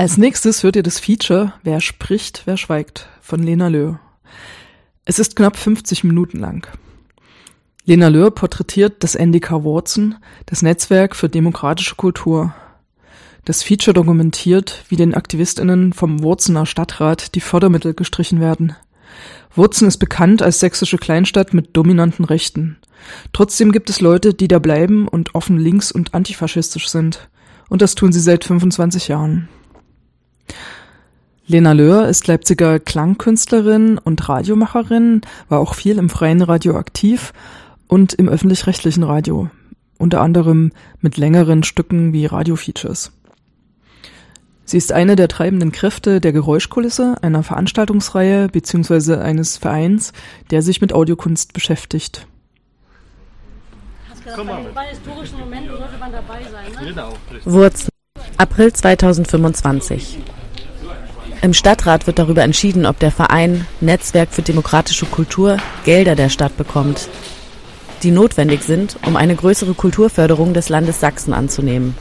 Als nächstes hört ihr das Feature Wer spricht, wer schweigt von Lena Löhr. Es ist knapp 50 Minuten lang. Lena Löhr porträtiert das NDK Wurzen, das Netzwerk für demokratische Kultur. Das Feature dokumentiert, wie den AktivistInnen vom Wurzener Stadtrat die Fördermittel gestrichen werden. Wurzen ist bekannt als sächsische Kleinstadt mit dominanten Rechten. Trotzdem gibt es Leute, die da bleiben und offen links- und antifaschistisch sind. Und das tun sie seit 25 Jahren. Lena Löhr ist Leipziger Klangkünstlerin und Radiomacherin, war auch viel im freien Radio aktiv und im öffentlich-rechtlichen Radio, unter anderem mit längeren Stücken wie Radiofeatures. Sie ist eine der treibenden Kräfte der Geräuschkulisse, einer Veranstaltungsreihe bzw. eines Vereins, der sich mit Audiokunst beschäftigt. Bei historischen Momenten sollte man dabei sein, ne? Wurzen, April 2025. Im Stadtrat wird darüber entschieden, ob der Verein Netzwerk für demokratische Kultur Gelder der Stadt bekommt, die notwendig sind, um eine größere Kulturförderung des Landes Sachsen anzunehmen.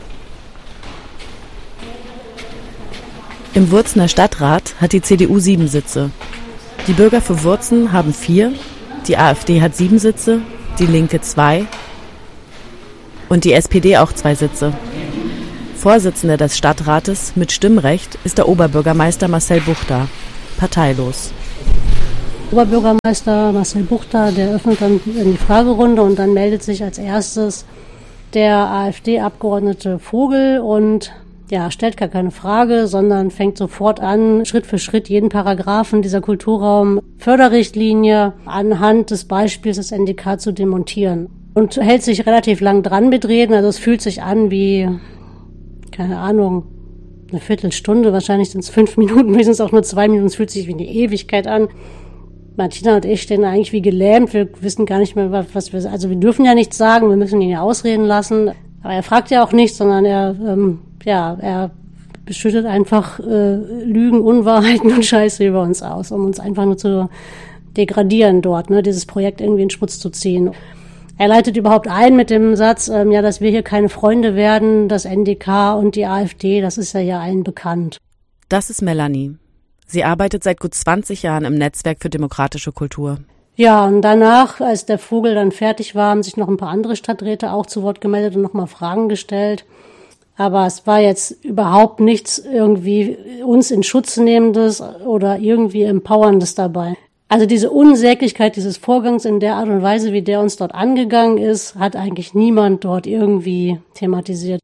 Im Wurzener Stadtrat hat die CDU 7 Sitze. Die Bürger für Wurzen haben 4, die AfD hat 7 Sitze, die Linke 2 und die SPD auch 2 Sitze. Vorsitzender des Stadtrates mit Stimmrecht ist der Oberbürgermeister Marcel Buchter, parteilos. Oberbürgermeister Marcel Buchter, der öffnet dann in die Fragerunde und dann meldet sich als erstes der AfD-Abgeordnete Vogel und stellt gar keine Frage, sondern fängt sofort an, Schritt für Schritt jeden Paragraphen dieser Kulturraum-Förderrichtlinie anhand des Beispiels des NDK zu demontieren. Und hält sich relativ lang dran mit Reden, also es fühlt sich an wie, keine Ahnung, eine Viertelstunde, wahrscheinlich sind es 5 Minuten, höchstens auch nur 2 Minuten, es fühlt sich wie eine Ewigkeit an. Martina und ich stehen eigentlich wie gelähmt, wir wissen gar nicht mehr, was wir, also wir dürfen ja nichts sagen, wir müssen ihn ja ausreden lassen, aber er fragt ja auch nichts, sondern er beschüttet einfach Lügen, Unwahrheiten und Scheiße über uns aus, um uns einfach nur zu degradieren dort, ne, dieses Projekt irgendwie in den Schmutz zu ziehen. Er leitet überhaupt ein mit dem Satz, dass wir hier keine Freunde werden, das NDK und die AfD, das ist ja allen bekannt. Das ist Melanie. Sie arbeitet seit gut 20 Jahren im Netzwerk für demokratische Kultur. Ja, und danach, als der Vogel dann fertig war, haben sich noch ein paar andere Stadträte auch zu Wort gemeldet und nochmal Fragen gestellt. Aber es war jetzt überhaupt nichts irgendwie uns in Schutz nehmendes oder irgendwie empowerndes dabei. Also diese Unsäglichkeit dieses Vorgangs in der Art und Weise, wie der uns dort angegangen ist, hat eigentlich niemand dort irgendwie thematisiert.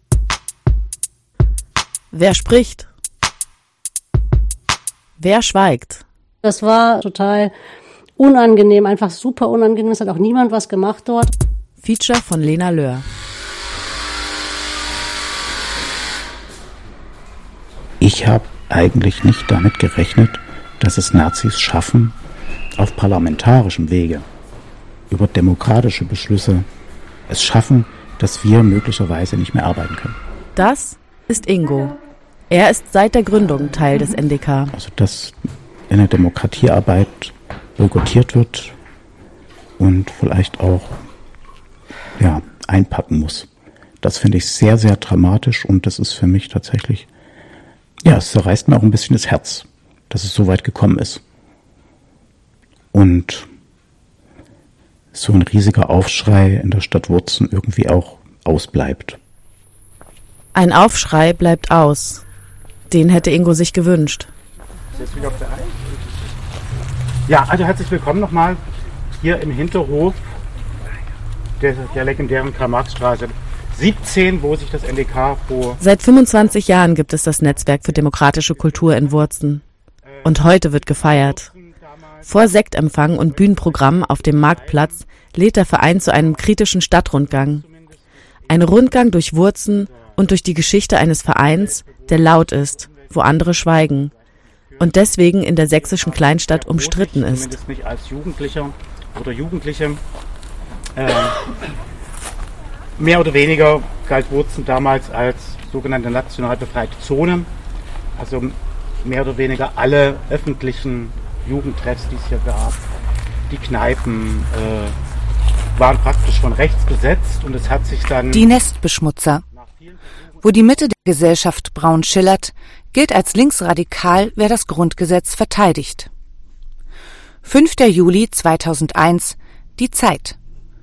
Wer spricht? Wer schweigt? Das war total unangenehm, einfach super unangenehm. Es hat auch niemand was gemacht dort. Feature von Lena Löhr. Ich habe eigentlich nicht damit gerechnet, dass es Nazis schaffen, auf parlamentarischem Wege, über demokratische Beschlüsse, es schaffen, dass wir möglicherweise nicht mehr arbeiten können. Das ist Ingo. Er ist seit der Gründung Teil des NDK. Also, dass in der Demokratiearbeit boykottiert wird und vielleicht auch einpacken muss. Das finde ich sehr, sehr dramatisch und das ist für mich tatsächlich, es zerreißt mir auch ein bisschen das Herz, dass es so weit gekommen ist. Und so ein riesiger Aufschrei in der Stadt Wurzen irgendwie auch ausbleibt. Ein Aufschrei bleibt aus. Den hätte Ingo sich gewünscht. Jetzt wieder auf der Reihe. Ja, also herzlich willkommen nochmal hier im Hinterhof der legendären Karl-Marx-Straße 17, wo sich das NDK vor... Seit 25 Jahren gibt es das Netzwerk für demokratische Kultur in Wurzen. Und heute wird gefeiert. Vor Sektempfang und Bühnenprogramm auf dem Marktplatz lädt der Verein zu einem kritischen Stadtrundgang. Ein Rundgang durch Wurzen und durch die Geschichte eines Vereins, der laut ist, wo andere schweigen und deswegen in der sächsischen Kleinstadt umstritten ist. Zumindest nicht als Jugendlicher oder Jugendliche. Mehr oder weniger galt Wurzen damals als sogenannte national befreite Zone. Also mehr oder weniger alle öffentlichen Jugendtreffs, die es hier gab, die Kneipen, waren praktisch von rechts besetzt und es hat sich dann... Die Nestbeschmutzer. Wo die Mitte der Gesellschaft braun schillert, gilt als linksradikal, wer das Grundgesetz verteidigt. 5. Juli 2001, die Zeit.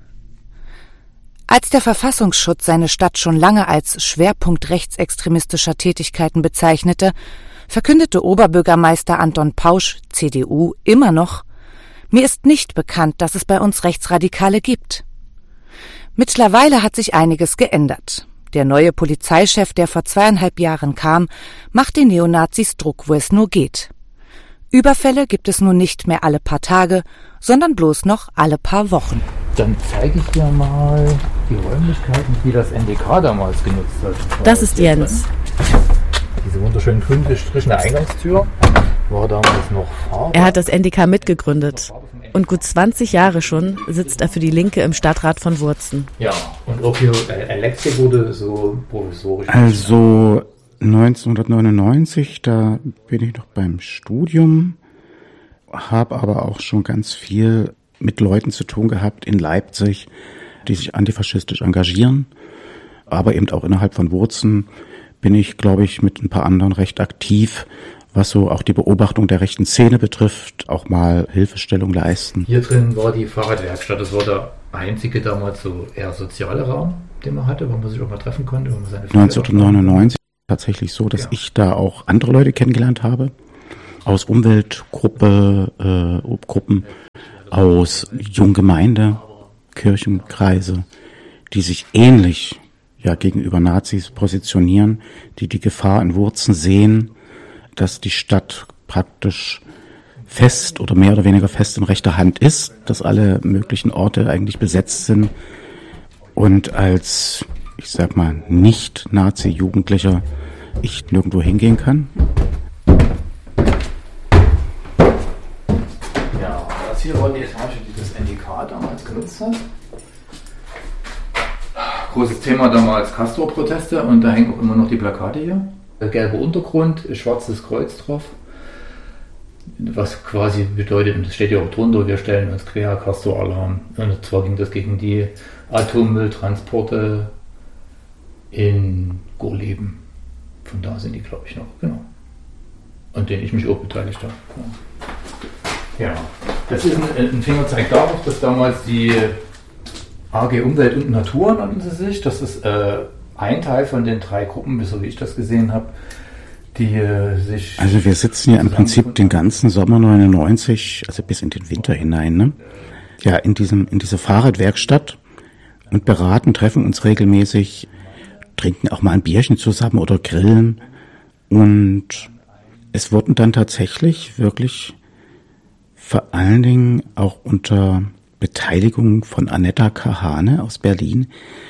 Als der Verfassungsschutz seine Stadt schon lange als Schwerpunkt rechtsextremistischer Tätigkeiten bezeichnete, verkündete Oberbürgermeister Anton Pausch, CDU, immer noch: Mir ist nicht bekannt, dass es bei uns Rechtsradikale gibt. Mittlerweile hat sich einiges geändert. Der neue Polizeichef, der vor 2,5 Jahren kam, macht den Neonazis Druck, wo es nur geht. Überfälle gibt es nun nicht mehr alle paar Tage, sondern bloß noch alle paar Wochen. Dann zeige ich dir mal die Räumlichkeiten, die das NDK damals genutzt hat. Das ist Jens. Diese wunderschönen grün gestrichene Eingangstür war damals noch Farbe. Er hat das NDK mitgegründet. Und gut 20 Jahre schon sitzt er für die Linke im Stadtrat von Wurzen. Ja, und auch hier Elektrik wurde so provisorisch. Also 1999, da bin ich noch beim Studium, habe aber auch schon ganz viel mit Leuten zu tun gehabt in Leipzig, die sich antifaschistisch engagieren. Aber eben auch innerhalb von Wurzen bin ich, glaube ich, mit ein paar anderen recht aktiv, was so auch die Beobachtung der rechten Szene betrifft, auch mal Hilfestellung leisten. Hier drin war die Fahrradwerkstatt. Das war der einzige damals so eher soziale Raum, den man hatte, wo man sich auch mal treffen konnte. 1999 tatsächlich so, dass ich da auch andere Leute kennengelernt habe, aus Umweltgruppen, aus Junggemeinde, Kirchenkreise, die sich ähnlich gegenüber Nazis positionieren, die die Gefahr in Wurzen sehen, dass die Stadt praktisch fest oder mehr oder weniger fest in rechter Hand ist, dass alle möglichen Orte eigentlich besetzt sind und als, ich sag mal, Nicht-Nazi-Jugendlicher ich nirgendwo hingehen kann. Ja, das hier war die Etage, die das NDK damals genutzt hat. Großes Thema damals Castor-Proteste und da hängen auch immer noch die Plakate hier. Gelber Untergrund, schwarzes Kreuz drauf, was quasi bedeutet, und das steht ja auch drunter, wir stellen uns quer, Castor-Alarm. Und zwar ging das gegen die Atommülltransporte in Gorleben. Von da sind die, glaube ich, noch, genau. An denen ich mich auch beteiligt habe. Ja, das ist ein Fingerzeig darauf, dass damals die AG Umwelt und Natur nannten sie sich. Das ist ein Teil von den 3 Gruppen, so wie ich das gesehen habe, die sich... Also wir sitzen ja im Prinzip den ganzen Sommer 99, also bis in den Winter hinein, ne? Ja, in dieser Fahrradwerkstatt und beraten, treffen uns regelmäßig, trinken auch mal ein Bierchen zusammen oder grillen. Und es wurden dann tatsächlich wirklich vor allen Dingen auch unter Beteiligung von Annetta Kahane aus Berlin,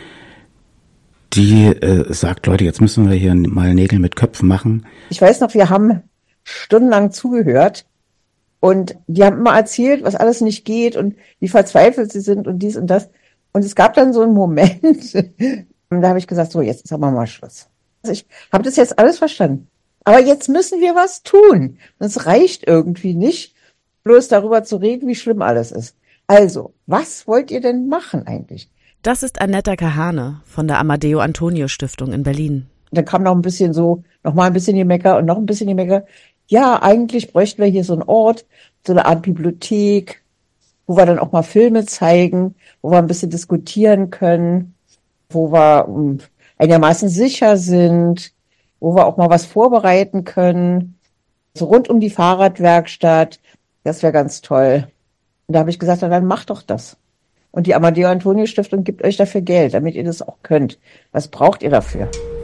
die sagt, Leute, jetzt müssen wir hier mal Nägel mit Köpfen machen. Ich weiß noch, wir haben stundenlang zugehört und die haben immer erzählt, was alles nicht geht und wie verzweifelt sie sind und dies und das. Und es gab dann so einen Moment, und da habe ich gesagt, so, jetzt haben wir mal Schluss. Also ich habe das jetzt alles verstanden. Aber jetzt müssen wir was tun. Und es reicht irgendwie nicht, bloß darüber zu reden, wie schlimm alles ist. Also, was wollt ihr denn machen eigentlich? Das ist Annetta Kahane von der Amadeo Antonio Stiftung in Berlin. Dann kam noch ein bisschen so, noch mal ein bisschen Gemecker und noch ein bisschen Gemecker. Ja, eigentlich bräuchten wir hier so einen Ort, so eine Art Bibliothek, wo wir dann auch mal Filme zeigen, wo wir ein bisschen diskutieren können, wo wir einigermaßen sicher sind, wo wir auch mal was vorbereiten können. So rund um die Fahrradwerkstatt, das wäre ganz toll. Und da habe ich gesagt, dann macht doch das. Und die Amadeo Antonio Stiftung gibt euch dafür Geld, damit ihr das auch könnt. Was braucht ihr dafür?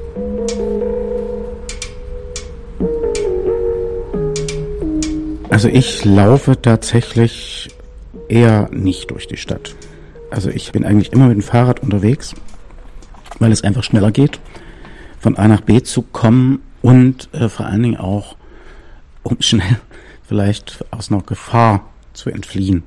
Also ich laufe tatsächlich eher nicht durch die Stadt. Also ich bin eigentlich immer mit dem Fahrrad unterwegs, weil es einfach schneller geht, von A nach B zu kommen und vor allen Dingen auch, um schnell vielleicht aus einer Gefahr zu entfliehen.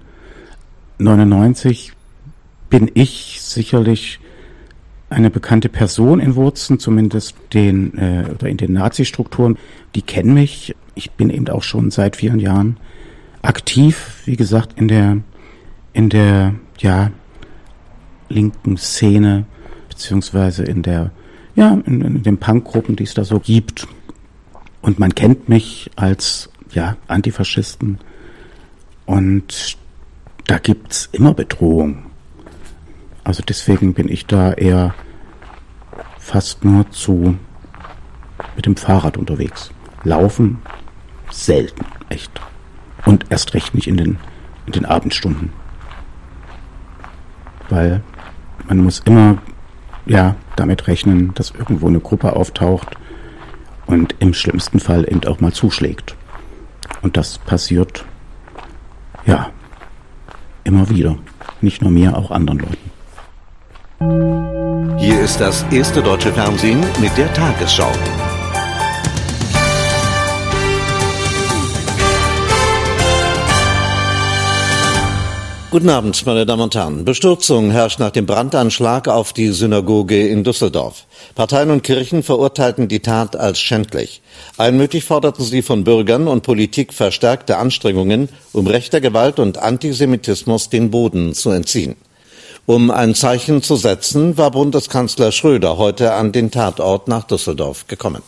99 bin ich sicherlich eine bekannte Person in Wurzen, zumindest in den Nazi-Strukturen. Die kennen mich. Ich bin eben auch schon seit 4 Jahren aktiv, wie gesagt, in der linken Szene, beziehungsweise in der ja, in den Punkgruppen, die es da so gibt. Und man kennt mich als, ja, Antifaschisten. Und da gibt's immer Bedrohung. Also deswegen bin ich da eher fast nur mit dem Fahrrad unterwegs. Laufen selten, echt. Und erst recht nicht in den Abendstunden. Weil man muss immer, ja, damit rechnen, dass irgendwo eine Gruppe auftaucht und im schlimmsten Fall eben auch mal zuschlägt. Und das passiert, ja, immer wieder. Nicht nur mir, auch anderen Leuten. Hier ist das erste deutsche Fernsehen mit der Tagesschau. Guten Abend, meine Damen und Herren. Bestürzung herrscht nach dem Brandanschlag auf die Synagoge in Düsseldorf. Parteien und Kirchen verurteilten die Tat als schändlich. Einmütig forderten sie von Bürgern und Politik verstärkte Anstrengungen, um rechter Gewalt und Antisemitismus den Boden zu entziehen. Um ein Zeichen zu setzen, war Bundeskanzler Schröder heute an den Tatort nach Düsseldorf gekommen.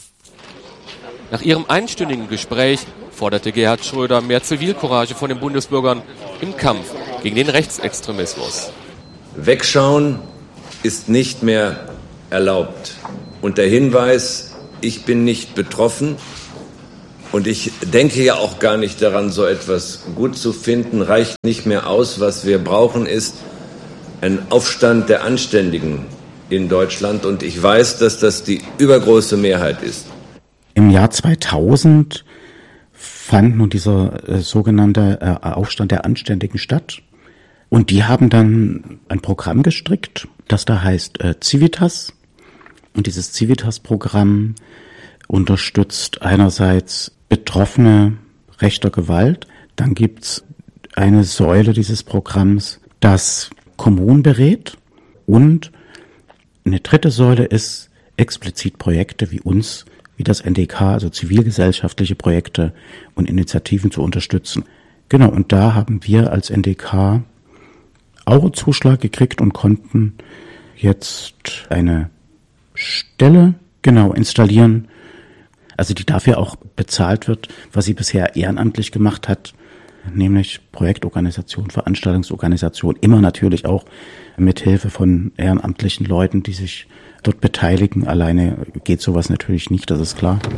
Nach ihrem einstündigen Gespräch forderte Gerhard Schröder mehr Zivilcourage von den Bundesbürgern im Kampf gegen den Rechtsextremismus. Wegschauen ist nicht mehr erlaubt. Und der Hinweis, ich bin nicht betroffen und ich denke ja auch gar nicht daran, so etwas gut zu finden, reicht nicht mehr aus. Was wir brauchen, ist ein Aufstand der Anständigen in Deutschland. Und ich weiß, dass das die übergroße Mehrheit ist. Im Jahr 2000 fand nun dieser sogenannte Aufstand der Anständigen statt. Und die haben dann ein Programm gestrickt, das da heißt Civitas. Und dieses Civitas-Programm unterstützt einerseits Betroffene rechter Gewalt. Dann gibt's eine Säule dieses Programms, das Kommunen berät. Und eine dritte Säule ist explizit Projekte wie uns, wie das NDK, also zivilgesellschaftliche Projekte und Initiativen zu unterstützen. Genau, und da haben wir als NDK auch einen Zuschlag gekriegt und konnten jetzt eine Stelle installieren, also die dafür auch bezahlt wird, was sie bisher ehrenamtlich gemacht hat, nämlich Projektorganisation, Veranstaltungsorganisation, immer natürlich auch mit Hilfe von ehrenamtlichen Leuten, die sich dort beteiligen. Alleine geht sowas natürlich nicht, das ist klar.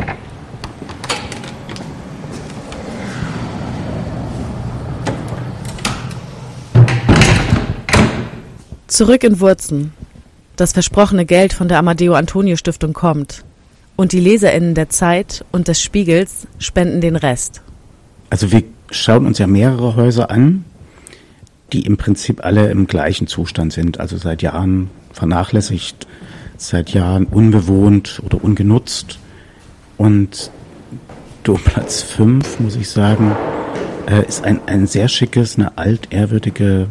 Zurück in Wurzen. Das versprochene Geld von der Amadeo-Antonio-Stiftung kommt. Und die LeserInnen der Zeit und des Spiegels spenden den Rest. Also wir schauen uns ja mehrere Häuser an, die im Prinzip alle im gleichen Zustand sind. Also seit Jahren vernachlässigt, seit Jahren unbewohnt oder ungenutzt. Und Domplatz 5, muss ich sagen, ist ein sehr schickes, eine altehrwürdige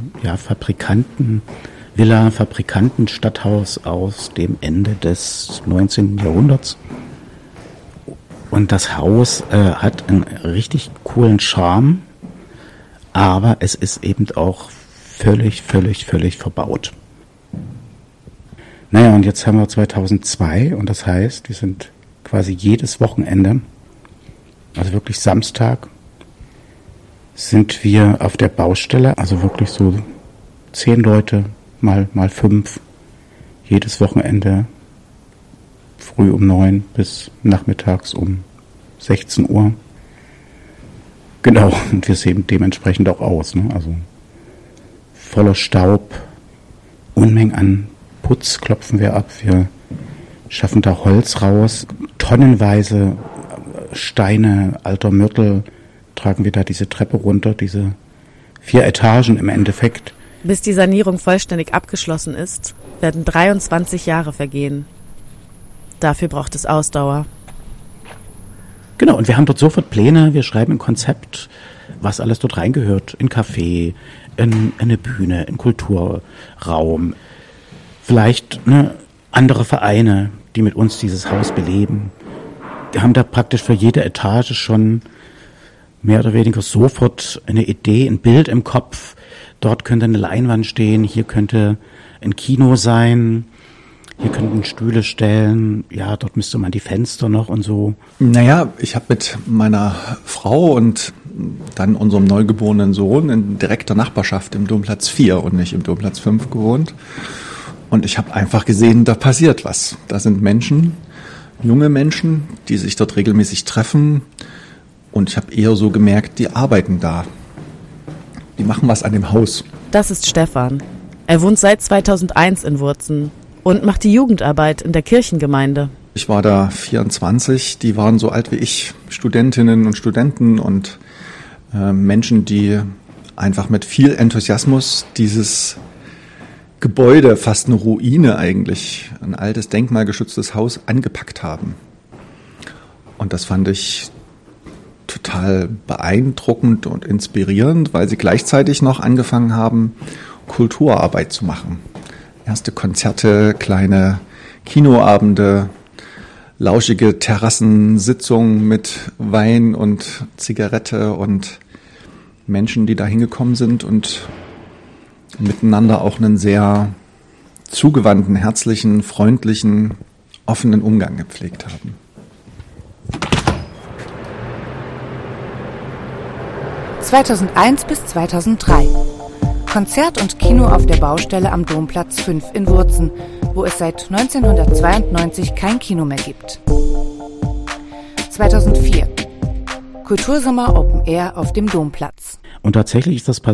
Fabrikantenstadthaus aus dem Ende des 19. Jahrhunderts. Und das Haus hat einen richtig coolen Charme, aber es ist eben auch völlig verbaut. Naja, und jetzt haben wir 2002 und das heißt, wir sind quasi jedes Wochenende, also wirklich Samstag, sind wir auf der Baustelle, also wirklich so 10 Leute mal 5, jedes Wochenende früh um 9 bis nachmittags um 16 Uhr. Genau, und wir sehen dementsprechend auch aus, ne? Also voller Staub, Unmengen an Putz klopfen wir ab, wir schaffen da Holz raus, tonnenweise Steine, alter Mörtel, tragen wir da diese Treppe runter, diese 4 Etagen im Endeffekt. Bis die Sanierung vollständig abgeschlossen ist, werden 23 Jahre vergehen. Dafür braucht es Ausdauer. Genau, und wir haben dort sofort Pläne, wir schreiben ein Konzept, was alles dort reingehört. Ein Café, eine Bühne, ein Kulturraum, vielleicht andere Vereine, die mit uns dieses Haus beleben. Wir haben da praktisch für jede Etage schon mehr oder weniger sofort eine Idee, ein Bild im Kopf. Dort könnte eine Leinwand stehen, hier könnte ein Kino sein, hier könnten Stühle stellen, ja, dort müsste man die Fenster noch und so. Naja, ich habe mit meiner Frau und dann unserem neugeborenen Sohn in direkter Nachbarschaft im Domplatz 4 und nicht im Domplatz 5 gewohnt. Und ich habe einfach gesehen, da passiert was. Da sind Menschen, junge Menschen, die sich dort regelmäßig treffen. Und ich habe eher so gemerkt, die arbeiten da. Die machen was an dem Haus. Das ist Stefan. Er wohnt seit 2001 in Wurzen und macht die Jugendarbeit in der Kirchengemeinde. Ich war da 24, die waren so alt wie ich, Studentinnen und Studenten und Menschen, die einfach mit viel Enthusiasmus dieses Gebäude, fast eine Ruine eigentlich, ein altes denkmalgeschütztes Haus, angepackt haben. Und das fand ich total beeindruckend und inspirierend, weil sie gleichzeitig noch angefangen haben, Kulturarbeit zu machen. Erste Konzerte, kleine Kinoabende, lauschige Terrassensitzungen mit Wein und Zigarette und Menschen, die da hingekommen sind und miteinander auch einen sehr zugewandten, herzlichen, freundlichen, offenen Umgang gepflegt haben. (2001 bis 2003) Konzert und Kino auf der Baustelle am Domplatz 5 in Wurzen, wo es seit 1992 kein Kino mehr gibt. 2004 Kultursommer Open Air auf dem Domplatz. Und tatsächlich ist das passiert.